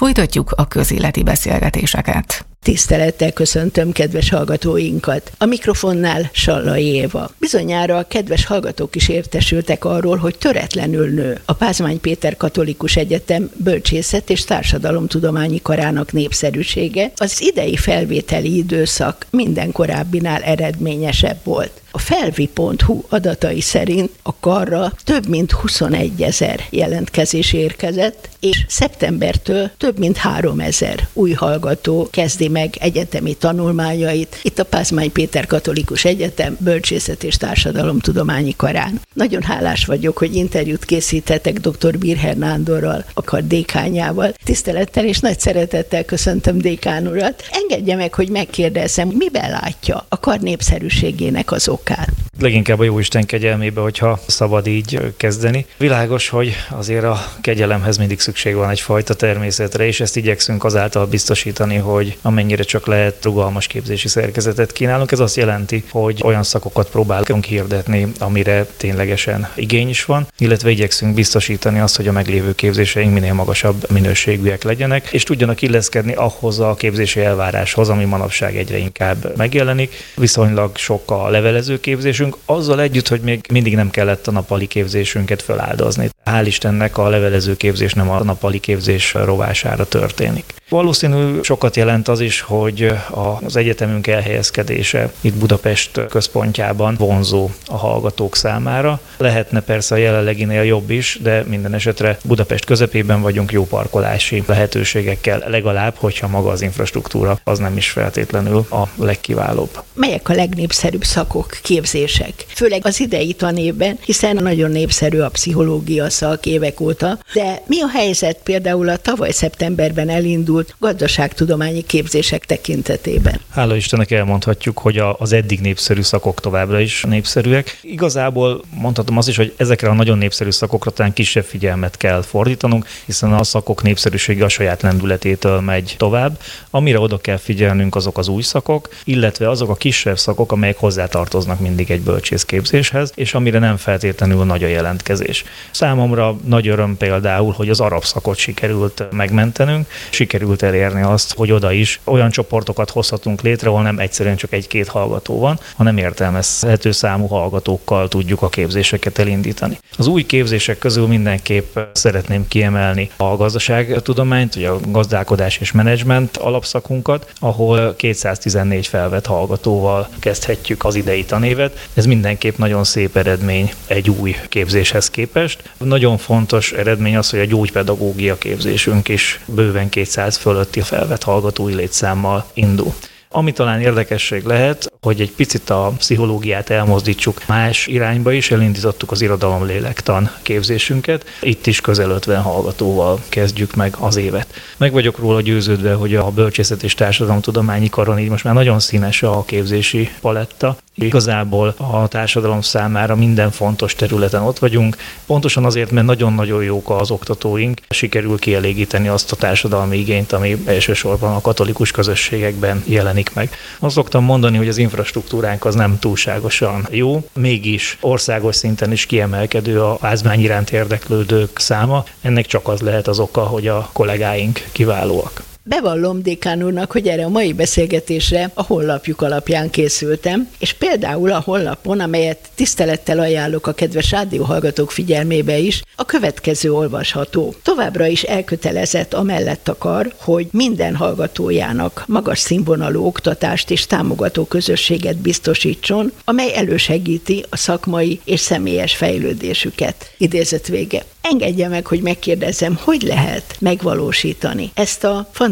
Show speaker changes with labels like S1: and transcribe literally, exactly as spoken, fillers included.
S1: Folytatjuk a közéleti beszélgetéseket.
S2: Tisztelettel köszöntöm kedves hallgatóinkat. A mikrofonnál Sallai Éva. Bizonyára a kedves hallgatók is értesültek arról, hogy töretlenül nő a Pázmány Péter Katolikus Egyetem Bölcsészet és Társadalomtudományi Karának népszerűsége. Az idei felvételi időszak minden korábbinál eredményesebb volt. A felvi pont hu adatai szerint a karra több mint huszonegyezer jelentkezés érkezett, és szeptembertől több mint háromezer új hallgató kezdi meg egyetemi tanulmányait itt a Pázmány Péter Katolikus Egyetem Bölcsészet és Társadalomtudományi Karán. Nagyon hálás vagyok, hogy interjút készíthetek dr. Birher Nándorral, a kar dékánjával. Tisztelettel és nagy szeretettel köszöntöm dékán urat. Engedje meg, hogy megkérdezzem, miben látja a kar népszerűségének az okát?
S3: Leginkább a Jóisten kegyelmébe, hogyha szabad így kezdeni. Világos, hogy azért a kegyelemhez mindig szükség van egyfajta természetre, és ezt igyekszünk azáltal biztosítani, hogy amennyire csak lehet rugalmas képzési szerkezetet kínálunk. Ez azt jelenti, hogy olyan szakokat próbálunk hirdetni, amire ténylegesen igény is van, illetve igyekszünk biztosítani azt, hogy a meglévő képzéseink minél magasabb minőségűek legyenek, és tudjanak illeszkedni ahhoz a képzési elváráshoz, ami manapság egyre inkább megjelenik. Viszonylag sok a levelező képzésünk, azzal együtt, hogy még mindig nem kellett a nappali képzésünket feláldozni. Hál' Istennek a levelező képzés nem a nappali képzés rovására történik. Valószínű sokat jelent az is, hogy az egyetemünk elhelyezkedése itt Budapest központjában vonzó a hallgatók számára. Lehetne persze a jelenleginél jobb is, de minden esetre Budapest közepében vagyunk, jó parkolási lehetőségekkel, legalább, hogyha maga az infrastruktúra az nem is feltétlenül a legkiválóbb.
S2: Melyek a legnépszerűbb szakok, képzések? Főleg az idei tanévben, hiszen nagyon népszerű a pszichológia szak évek óta, de mi a helyzet például a tavaly szeptemberben elindult gazdaságtudományi képzések tekintetében?
S3: Hála Istennek elmondhatjuk, hogy az eddig népszerű szakok továbbra is népszerűek. Igazából mondhatom azt is, hogy ezekre a nagyon népszerű szakokra talán kisebb figyelmet kell fordítanunk, hiszen a szakok népszerűsége a saját lendületétől megy tovább. Amire oda kell figyelnünk, azok az új szakok, illetve azok a kisebb szakok, amelyek hozzátartoznak mindig egy bölcsészképzéshez, és amire nem feltétlenül nagy a jelentkezés. Számomra nagy öröm például, hogy az arab szakot sikerült megmentenünk, sikerült elérni azt, hogy oda is olyan csoportokat hozhatunk létre, ahol nem egyszerűen csak egy-két hallgató van, hanem értelmezhető számú hallgatókkal tudjuk a képzéseket elindítani. Az új képzések közül mindenképp szeretném kiemelni a gazdaságtudományt, vagy a gazdálkodás és menedzsment alapszakunkat, ahol kétszáztizennégy felvett hallgatóval kezdhetjük az idei tanévet. Ez mindenképp nagyon szép eredmény egy új képzéshez képest. Nagyon fontos eredmény az, hogy a gyógypedagógia képzésünk is bőven kétszáz fölötti felvett hallgatói létszámmal indul. Ami talán érdekesség lehet, hogy egy picit a pszichológiát elmozdítsuk más irányba is, elindítottuk az irodalomlélektan képzésünket. Itt is közel ötven hallgatóval kezdjük meg az évet. Meg vagyok róla győződve, hogy a Bölcsészet és Társadalomtudományi Karon így most már nagyon színes a képzési paletta. Igazából a társadalom számára minden fontos területen ott vagyunk, pontosan azért, mert nagyon-nagyon jók az oktatóink, sikerül kielégíteni azt a társadalmi igényt, ami elsősorban a katolikus közösségekben jelenik meg. Azt szoktam mondani, hogy az infrastruktúránk az nem túlságosan jó, mégis országos szinten is kiemelkedő a Pázmány iránt érdeklődők száma. Ennek csak az lehet az oka, hogy a kollégáink kiválóak.
S2: Bevallom dékán úrnak, hogy erre a mai beszélgetésre a honlapjuk alapján készültem, és például a honlapon, amelyet tisztelettel ajánlok a kedves rádióhallgatók figyelmébe is, a következő olvasható. Továbbra is elkötelezett amellett a kar, hogy minden hallgatójának magas színvonalú oktatást és támogató közösséget biztosítson, amely elősegíti a szakmai és személyes fejlődésüket. Idézet vége. Engedje meg, hogy megkérdezzem, hogy lehet megvalósítani ezt a